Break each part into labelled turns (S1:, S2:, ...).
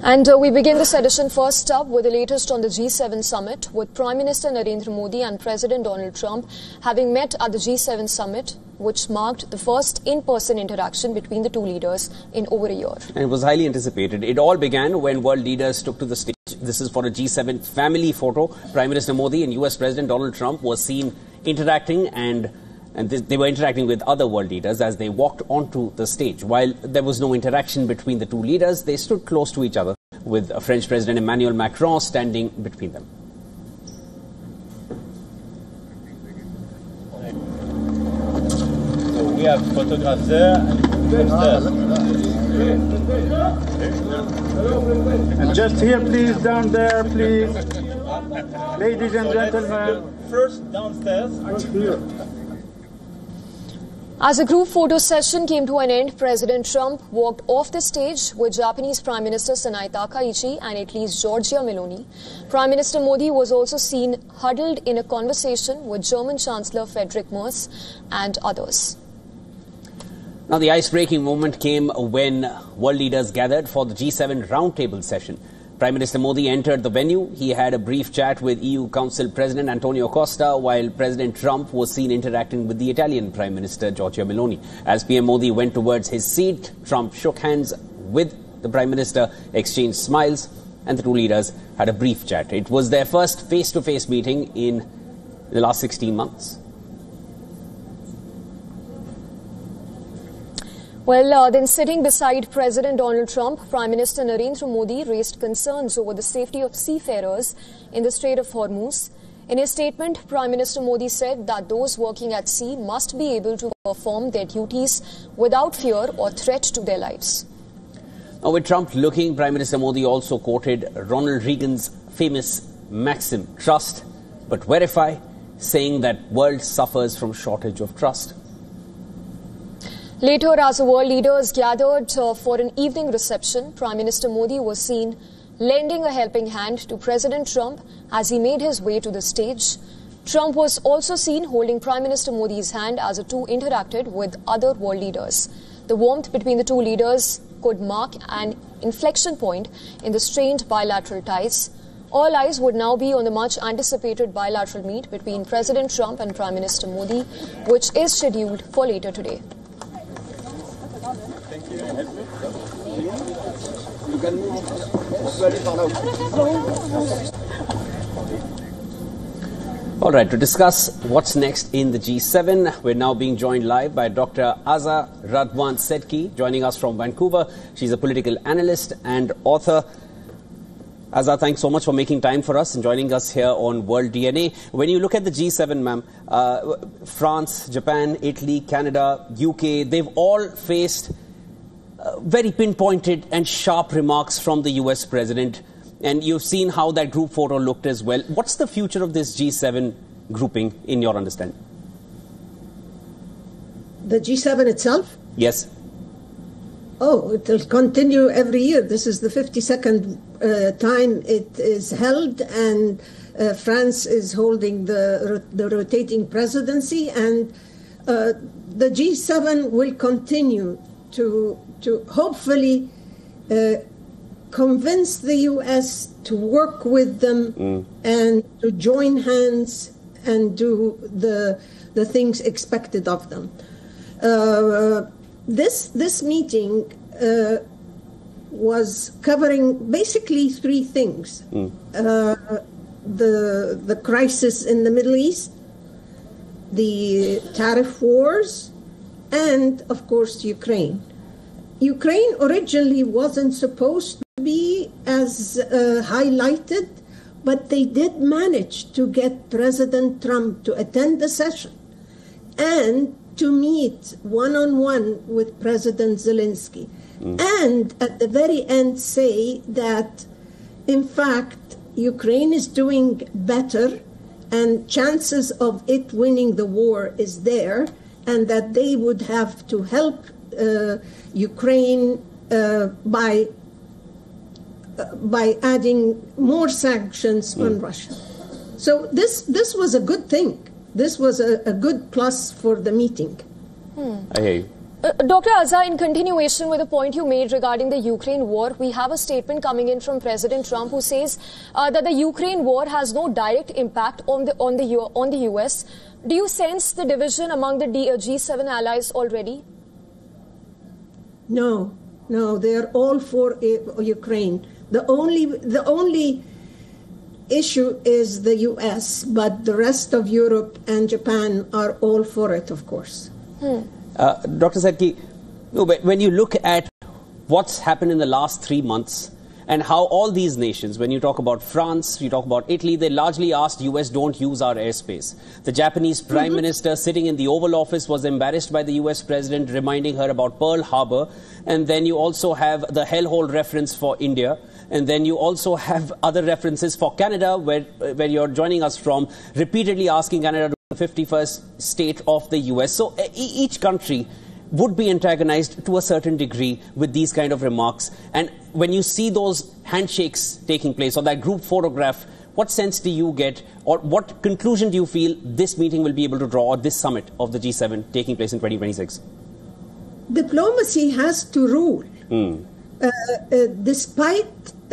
S1: And we begin this edition first up with the latest on the G7 summit, with Prime Minister Narendra Modi and President Donald Trump having met at the G7 summit, which marked the first in-person interaction between the two leaders in over a year.
S2: And it was highly anticipated. It all began when world leaders took to the stage. This is for a G7 family photo. Prime Minister Modi and US President Donald Trump were seen interacting and they were interacting with other world leaders as they walked onto the stage. While there was no interaction between the two leaders, they stood close to each other, with French President Emmanuel Macron standing between them.
S3: So we have photographs there
S4: and just here, please, down there, please. Ladies and gentlemen.
S3: First downstairs.
S1: As the group photo session came to an end, President Trump walked off the stage with Japanese Prime Minister Sanae Takaichi and Italy's Giorgia Meloni. Prime Minister Modi was also seen huddled in a conversation with German Chancellor Friedrich Merz and others.
S2: Now, the ice-breaking moment came when world leaders gathered for the G7 roundtable session. Prime Minister Modi entered the venue. He had a brief chat with EU Council President Antonio Costa, while President Trump was seen interacting with the Italian Prime Minister Giorgia Meloni. As PM Modi went towards his seat, Trump shook hands with the Prime Minister, exchanged smiles, and the two leaders had a brief chat. It was their first face-to-face meeting in the last 16 months.
S1: Well, then sitting beside President Donald Trump, Prime Minister Narendra Modi raised concerns over the safety of seafarers in the Strait of Hormuz. In his statement, Prime Minister Modi said that those working at sea must be able to perform their duties without fear or threat to their lives.
S2: Now, with Trump looking, Prime Minister Modi also quoted Ronald Reagan's famous maxim, trust but verify, saying that world suffers from shortage of trust.
S1: Later, as the world leaders gathered for an evening reception, Prime Minister Modi was seen lending a helping hand to President Trump as he made his way to the stage. Trump was also seen holding Prime Minister Modi's hand as the two interacted with other world leaders. The warmth between the two leaders could mark an inflection point in the strained bilateral ties. All eyes would now be on the much-anticipated bilateral meet between President Trump and Prime Minister Modi, which is scheduled for later today.
S2: All right, to discuss what's next in the G7, we're now being joined live by Dr. Aza Radwan Sedki, joining us from Vancouver. She's a political analyst and author. Aza, thanks so much for making time for us and joining us here on World DNA. When you look at the G7, ma'am, France, Japan, Italy, Canada, UK, they've all faced very pinpointed and sharp remarks from the US president. And you've seen how that group photo looked as well. What's the future of this G7 grouping, in your understanding?
S5: The G7 itself?
S2: Yes.
S5: Oh, it will continue every year. This is the 52nd time it is held, and France is holding the rotating presidency, and the G7 will continue to hopefully convince the U.S. to work with them and to join hands and do the things expected of them. This meeting was covering basically three things. The crisis in the Middle East, the tariff wars, and, of course, Ukraine. Ukraine originally wasn't supposed to be as highlighted, but they did manage to get President Trump to attend the session and to meet one-on-one with President Zelensky. And at the very end say that, in fact, Ukraine is doing better and chances of it winning the war is there, and that they would have to help Ukraine by adding more sanctions on Russia. So this was a good thing. This was a good plus for the meeting.
S2: I hear you.
S1: Dr. Azhar, in continuation with the point you made regarding the Ukraine war, we have a statement coming in from President Trump who says that the Ukraine war has no direct impact on the US. Do you sense the division among the G7 allies already?
S5: No, they are all for Ukraine. The only issue is the US, but the rest of Europe and Japan are all for it, of course.
S2: Dr. Sedki, when you look at what's happened in the last 3 months and how all these nations, when you talk about France, you talk about Italy, they largely asked US don't use our airspace. The Japanese Prime Minister sitting in the Oval Office was embarrassed by the US President reminding her about Pearl Harbor. And then you also have the hellhole reference for India. And then you also have other references for Canada, where you're joining us from, repeatedly asking Canada to be the 51st state of the US. So each country would be antagonized to a certain degree with these kind of remarks. And when you see those handshakes taking place or that group photograph, what sense do you get, or what conclusion do you feel this meeting will be able to draw, or this summit of the G7 taking place in 2026?
S5: Diplomacy has to rule. Despite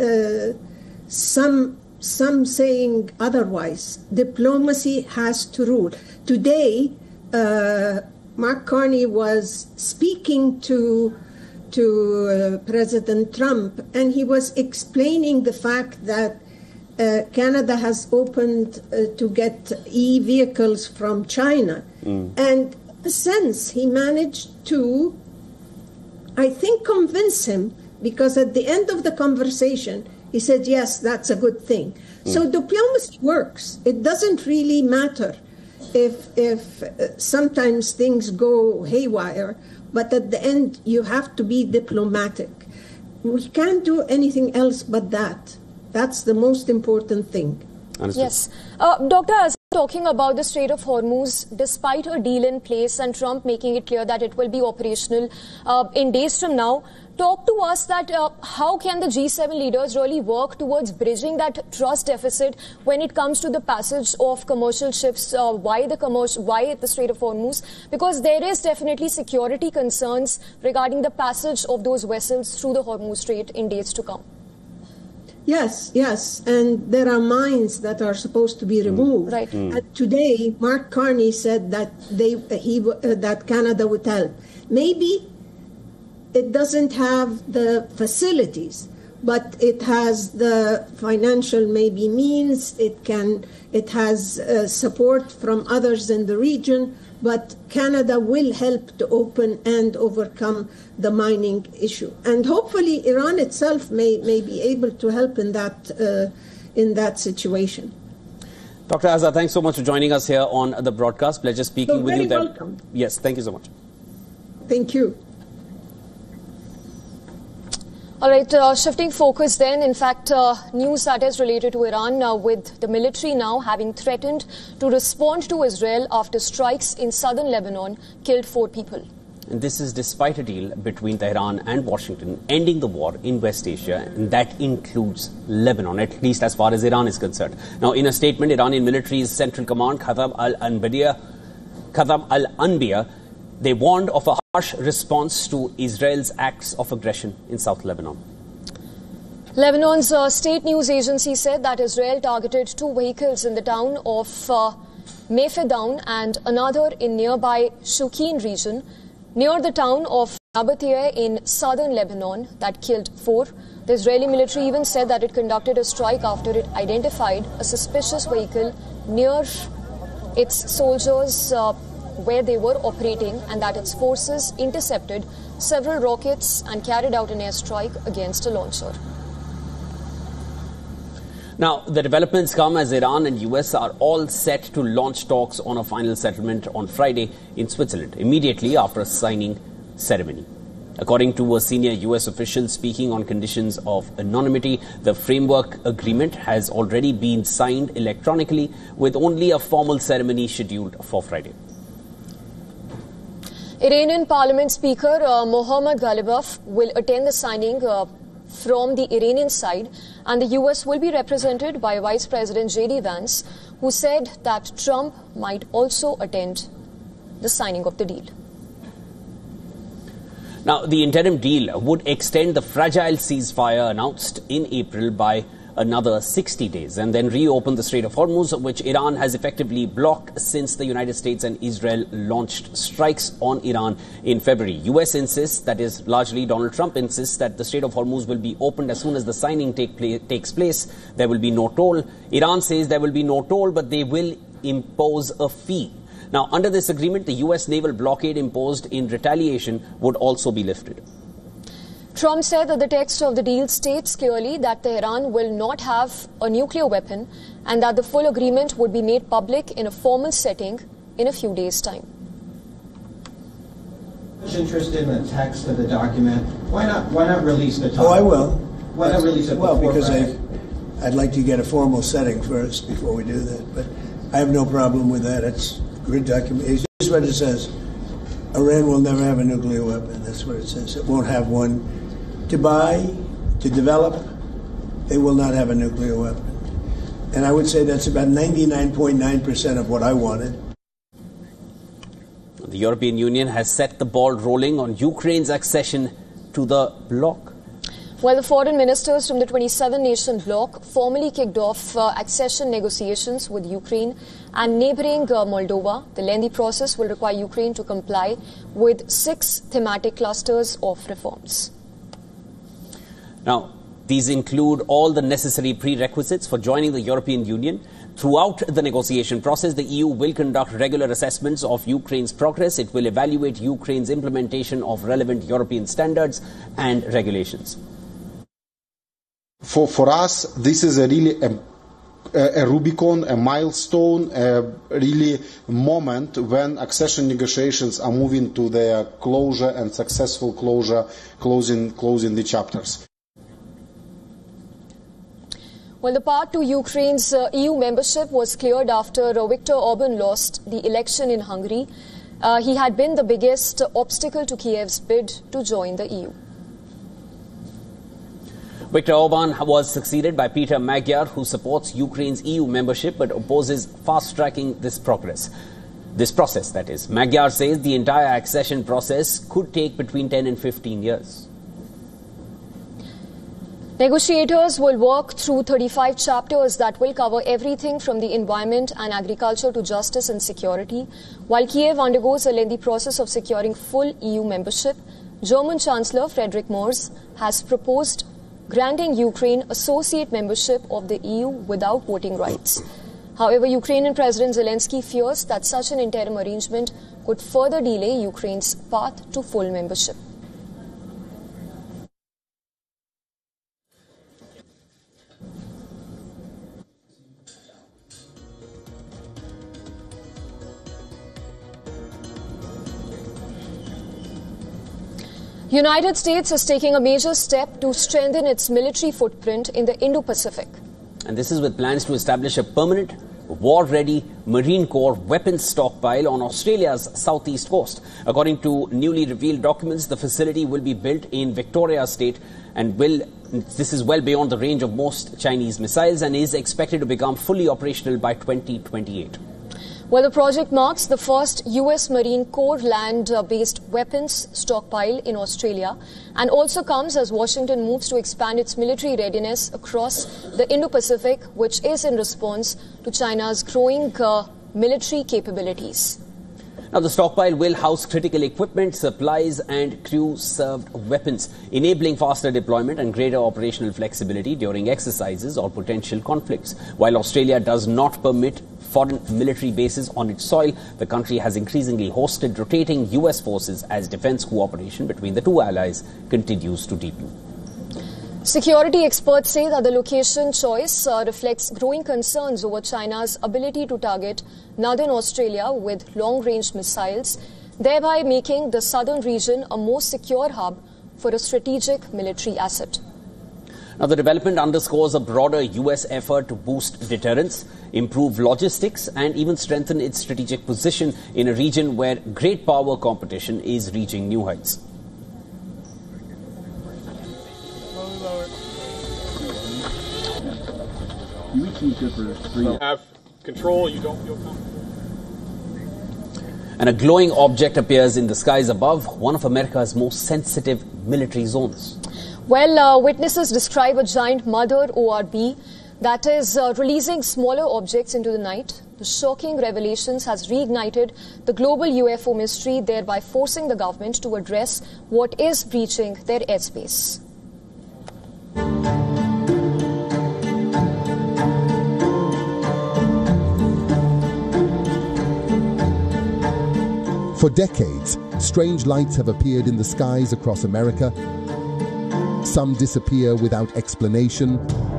S5: some saying otherwise, diplomacy has to rule. Today, Mark Carney was speaking to President Trump, and he was explaining the fact that Canada has opened to get e-vehicles from China. And in a sense, he managed to, I think, convince him, because at the end of the conversation, he said, yes, that's a good thing. So diplomacy works. It doesn't really matter if sometimes things go haywire, but at the end, you have to be diplomatic. We can't do anything else but that. That's the most important thing.
S2: Understood.
S1: Yes. Dr. Azhar, talking about the Strait of Hormuz, despite a deal in place and Trump making it clear that it will be operational in days from now, talk to us that how can the G7 leaders really work towards bridging that trust deficit when it comes to the passage of commercial ships? Why the Strait of Hormuz? Because there is definitely security concerns regarding the passage of those vessels through the Hormuz Strait in days to come.
S5: Yes, and there are mines that are supposed to be removed.
S1: Right.
S5: And today, Mark Carney said that that Canada would help. Maybe it doesn't have the facilities, but it has the financial maybe means. It has support from others in the region. But Canada will help to open and overcome the mining issue. And hopefully Iran itself may be able to help in that situation.
S2: Dr. Azhar, thanks so much for joining us here on the broadcast. Pleasure speaking with you.
S5: Very welcome.
S2: Yes, thank you so much.
S5: Thank you.
S1: All right, shifting focus then, in fact, news that is related to Iran with the military now having threatened to respond to Israel after strikes in southern Lebanon killed 4 people.
S2: And this is despite a deal between Tehran and Washington ending the war in West Asia, and that includes Lebanon, at least as far as Iran is concerned. Now, in a statement, Iranian military's Central Command, Khatab al-Anbiya, they warned of a harsh response to Israel's acts of aggression in South Lebanon.
S1: Lebanon's state news agency said that Israel targeted 2 vehicles in the town of Mefedaun and another in nearby Shukin region, near the town of Nabatea in southern Lebanon, that killed 4. The Israeli military even said that it conducted a strike after it identified a suspicious vehicle near its soldiers where they were operating, and that its forces intercepted several rockets and carried out an airstrike against a launcher.
S2: Now, the developments come as Iran and US are all set to launch talks on a final settlement on Friday in Switzerland, immediately after a signing ceremony. According to a senior US official speaking on conditions of anonymity, the framework agreement has already been signed electronically, with only a formal ceremony scheduled for Friday.
S1: Iranian Parliament Speaker Mohammad Ghalibaf will attend the signing from the Iranian side, and the US will be represented by Vice President J.D. Vance, who said that Trump might also attend the signing of the deal.
S2: Now, the interim deal would extend the fragile ceasefire announced in April by another 60 days and then reopen the Strait of Hormuz, which Iran has effectively blocked since the United States and Israel launched strikes on Iran in February. US insists, that is largely Donald Trump insists, that the Strait of Hormuz will be opened as soon as the signing takes place. There will be no toll. Iran says there will be no toll, but they will impose a fee. Now, under this agreement, the US naval blockade imposed in retaliation would also be lifted.
S1: Trump said that the text of the deal states clearly that Tehran will not have a nuclear weapon and that the full agreement would be made public in a formal setting in a few days' time.
S6: Much interest in the text of the document. Why not release the top?
S7: Oh, I will.
S6: Why not release it?
S7: Well, because I'd like to get a formal setting first before we do that. But I have no problem with that. It's a good document. It's what it says. Iran will never have a nuclear weapon. That's what it says. It won't have one to buy, to develop. They will not have a nuclear weapon. And I would say that's about 99.9% of what I wanted.
S2: The European Union has set the ball rolling on Ukraine's accession to the bloc.
S1: Well, the foreign ministers from the 27-nation bloc formally kicked off accession negotiations with Ukraine and neighboring Moldova. The lengthy process will require Ukraine to comply with 6 thematic clusters of reforms.
S2: Now, these include all the necessary prerequisites for joining the European Union. Throughout the negotiation process, the EU will conduct regular assessments of Ukraine's progress. It will evaluate Ukraine's implementation of relevant European standards and regulations.
S8: For us, this is a really a Rubicon, a milestone, a really moment when accession negotiations are moving to their closure and successful closure, closing the chapters.
S1: Well, the path to Ukraine's EU membership was cleared after Viktor Orban lost the election in Hungary. He had been the biggest obstacle to Kiev's bid to join the EU.
S2: Viktor Orban was succeeded by Peter Magyar, who supports Ukraine's EU membership but opposes fast-tracking this process, that is. Magyar says the entire accession process could take between 10 and 15 years.
S1: Negotiators will work through 35 chapters that will cover everything from the environment and agriculture to justice and security. While Kiev undergoes a lengthy process of securing full EU membership, German Chancellor Friedrich Merz has proposed granting Ukraine associate membership of the EU without voting rights. However, Ukrainian President Zelensky fears that such an interim arrangement could further delay Ukraine's path to full membership. United States is taking a major step to strengthen its military footprint in the Indo-Pacific.
S2: And this is with plans to establish a permanent, war-ready Marine Corps weapons stockpile on Australia's southeast coast. According to newly revealed documents, the facility will be built in Victoria State and this is well beyond the range of most Chinese missiles and is expected to become fully operational by 2028.
S1: Well, the project marks the first U.S. Marine Corps land-based weapons stockpile in Australia and also comes as Washington moves to expand its military readiness across the Indo-Pacific, which is in response to China's growing military capabilities.
S2: Now, the stockpile will house critical equipment, supplies and crew-served weapons, enabling faster deployment and greater operational flexibility during exercises or potential conflicts. While Australia does not permit foreign military bases on its soil, the country has increasingly hosted rotating U.S. forces as defense cooperation between the two allies continues to deepen.
S1: Security experts say that the location choice reflects growing concerns over China's ability to target northern Australia with long-range missiles, thereby making the southern region a more secure hub for a strategic military asset.
S2: Now, the development underscores a broader U.S. effort to boost deterrence, improve logistics and even strengthen its strategic position in a region where great power competition is reaching new heights.
S3: You have control, you don't feel comfortable.
S2: and a glowing object appears in the skies above one of America's most sensitive military zones.
S1: Well, witnesses describe a giant mother ORB that is releasing smaller objects into the night. The shocking revelations has reignited the global UFO mystery, thereby forcing the government to address what is breaching their airspace.
S9: For decades, strange lights have appeared in the skies across America. Some disappear without explanation.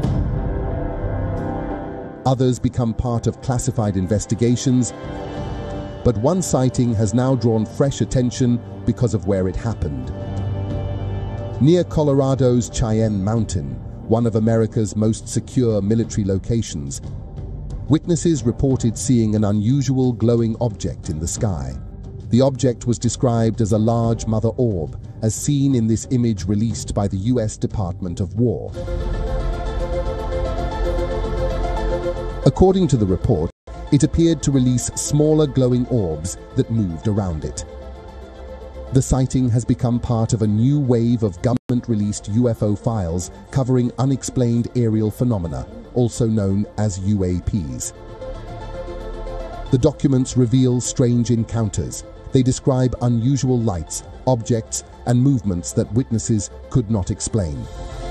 S9: Others become part of classified investigations. But one sighting has now drawn fresh attention because of where it happened. Near Colorado's Cheyenne Mountain, one of America's most secure military locations, witnesses reported seeing an unusual glowing object in the sky. The object was described as a large mother orb, as seen in this image released by the US Department of War. According to the report, it appeared to release smaller glowing orbs that moved around it. The sighting has become part of a new wave of government-released UFO files covering unexplained aerial phenomena, also known as UAPs. The documents reveal strange encounters. They describe unusual lights, objects, and movements that witnesses could not explain.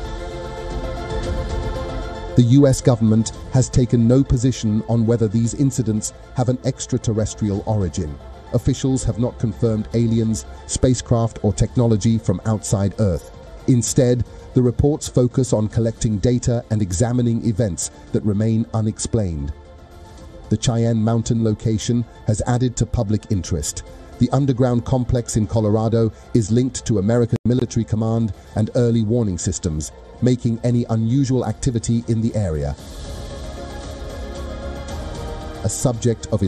S9: The US government has taken no position on whether these incidents have an extraterrestrial origin. Officials have not confirmed aliens, spacecraft, or technology from outside Earth. Instead, the reports focus on collecting data and examining events that remain unexplained. The Cheyenne Mountain location has added to public interest. The underground complex in Colorado is linked to American military command and early warning systems, making any unusual activity in the area a subject of